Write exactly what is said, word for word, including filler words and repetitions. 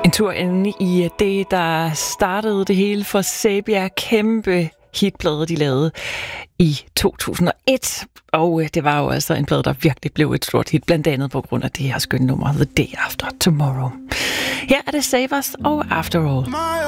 En tur ind i det, der startede det hele for Sabia. Kæmpe hitplade, de lavede i to tusind og et. Og det var jo altså en plade, der virkelig blev et stort hit, blandt andet på grund af det her skønne nummer, The Day After Tomorrow. Her er det Save Us og After All.